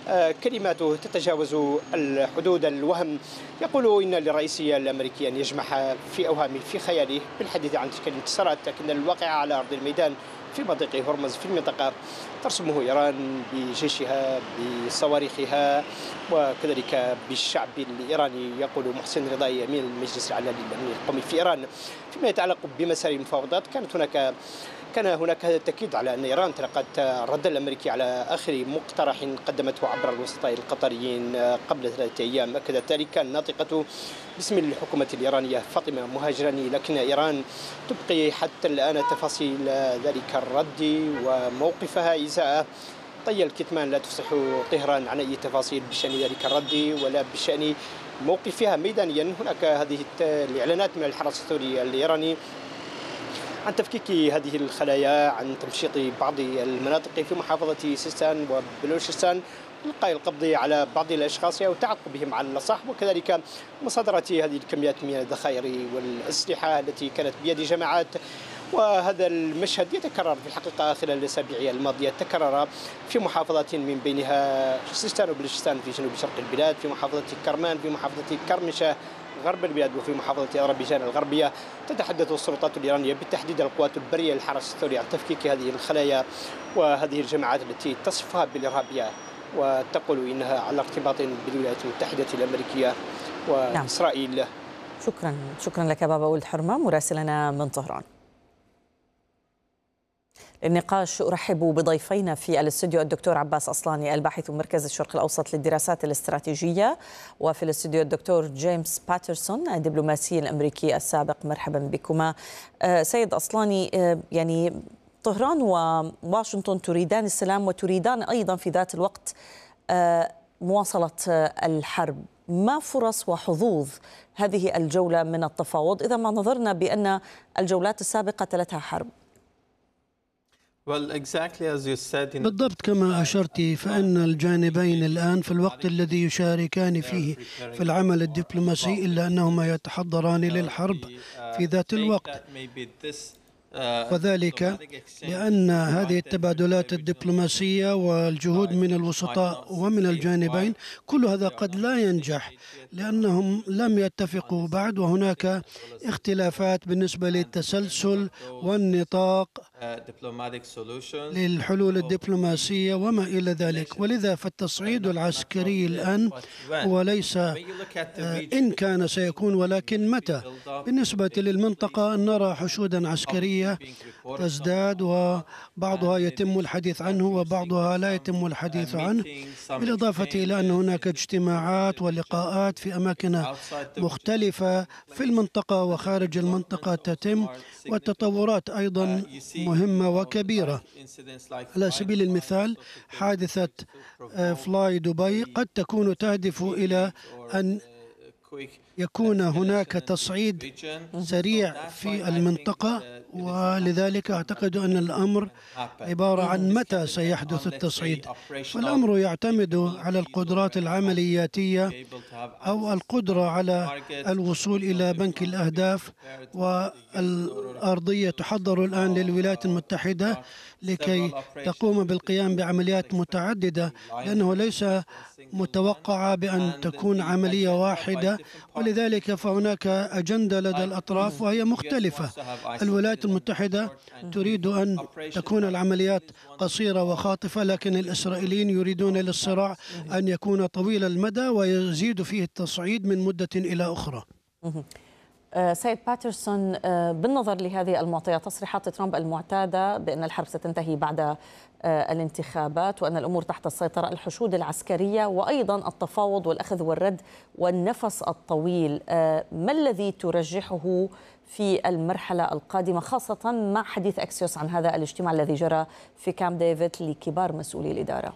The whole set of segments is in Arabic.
كلماته تتجاوز الحدود الوهم. يقول إن للرئيس الأمريكي أن يجمع في أوهامه في خياله بالحديث عن تلك الانتصارات، لكن الواقع على أرض الميدان في مضيق هرمز في المنطقة ترسمه إيران بجيشها بصواريخها وكذلك بالشعب الإيراني. يقول محسن رضاي أمين المجلس الأعلى للأمن القومي في إيران فيما يتعلق بمسار المفاوضات، كان هناك تأكيد على أن إيران تلقت الرد الأمريكي على آخر مقترح قدمته عبر الوسطاء القطريين قبل 3 أيام. أكدت ذلك الناطقة باسم الحكومة الإيرانية فاطمة مهاجراني، لكن إيران تبقي حتى الآن تفاصيل ذلك الرد وموقفها إزاء طي الكتمان. لا تفصح طهران عن أي تفاصيل بشأن ذلك الرد ولا بشأن موقفها ميدانيا. هناك هذه الإعلانات من الحرس الثوري الإيراني عن تفكيك هذه الخلايا، عن تمشيط بعض المناطق في محافظة سيستان وبلوشستان، إلقاء القبض على بعض الأشخاص أو تعقبهم على الأصح، وكذلك مصادرة هذه الكميات من الذخائر والأسلحة التي كانت بيد جماعات. وهذا المشهد يتكرر في الحقيقة خلال الأسابيع الماضية، تكرر في محافظات من بينها سيستان وبلوشستان في جنوب شرق البلاد، في محافظة كرمان، في محافظة كرمشة غرب البلاد، وفي محافظة أذربيجان الغربية. تتحدث السلطات الإيرارية بالتحديد القوات البرية للحرس الثوري عن تفكيك هذه الخلايا وهذه الجماعات التي تصفها بالإرهابية، وتقول إنها على ارتباط بالولايات المتحدة الأمريكية وإسرائيل. نعم. شكرا لك بابا ولد حرمة مراسلنا من طهران. النقاش أرحب بضيفينا في الاستوديو الدكتور عباس أصلاني الباحث بمركز الشرق الأوسط للدراسات الاستراتيجية، وفي الاستوديو الدكتور جيمس باترسون الدبلوماسي الأمريكي السابق. مرحبا بكما. سيد أصلاني، يعني طهران وواشنطن تريدان السلام وتريدان أيضا في ذات الوقت مواصلة الحرب. ما فرص وحظوظ هذه الجولة من التفاوض إذا ما نظرنا بأن الجولات السابقة تلتها حرب؟ بالضبط كما أشرت، فإن الجانبين الآن في الوقت الذي يشاركان فيه في العمل الدبلوماسي إلا أنهما يتحضران للحرب في ذات الوقت، وذلك لأن هذه التبادلات الدبلوماسية والجهود من الوسطاء ومن الجانبين كل هذا قد لا ينجح لأنهم لم يتفقوا بعد، وهناك اختلافات بالنسبة للتسلسل والنطاق للحلول الدبلوماسية وما إلى ذلك. ولذا فالتصعيد العسكري الآن هو ليس إن كان سيكون ولكن متى. بالنسبة للمنطقة نرى حشودا عسكرية تزداد، وبعضها يتم الحديث عنه وبعضها لا يتم الحديث عنه، بالإضافة إلى أن هناك اجتماعات ولقاءات في أماكن مختلفة في المنطقة وخارج المنطقة تتم، والتطورات أيضا مهمة وكبيرة. على سبيل المثال حادثة فلاي دبي قد تكون تهدف إلى أن يكون هناك تصعيد سريع في المنطقة، ولذلك أعتقد أن الأمر عبارة عن متى سيحدث التصعيد. فالأمر يعتمد على القدرات العملياتية أو القدرة على الوصول إلى بنك الأهداف، والأرضية تحضر الآن للولايات المتحدة لكي تقوم بالقيام بعمليات متعددة، لأنه ليس متوقع بأن تكون عملية واحدة، ولذلك فهناك أجندة لدى الأطراف وهي مختلفة. الولايات المتحدة تريد أن تكون العمليات قصيرة وخاطفة، لكن الإسرائيليين يريدون للصراع أن يكون طويل المدى ويزيد فيه التصعيد من مدة إلى أخرى. سيد باترسون، بالنظر لهذه المعطيات، تصريحات ترامب المعتادة بأن الحرب ستنتهي بعد الانتخابات وأن الأمور تحت السيطرة، الحشود العسكرية وأيضا التفاوض والأخذ والرد والنفس الطويل، ما الذي ترجحه في المرحلة القادمة، خاصة مع حديث أكسيوس عن هذا الاجتماع الذي جرى في كامب ديفيد لكبار مسؤولي الإدارة؟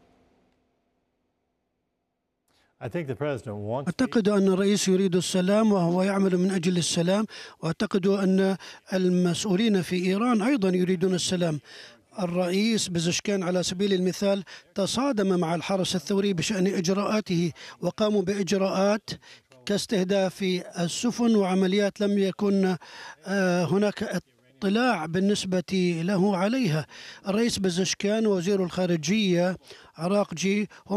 أعتقد أن الرئيس يريد السلام وهو يعمل من أجل السلام، وأعتقد أن المسؤولين في إيران أيضا يريدون السلام. الرئيس بزشكان على سبيل المثال تصادم مع الحرس الثوري بشأن إجراءاته، وقاموا بإجراءات كاستهداف السفن وعمليات لم يكن هناك اطلاع بالنسبة له عليها. الرئيس بزشكان ووزير الخارجية عراقجي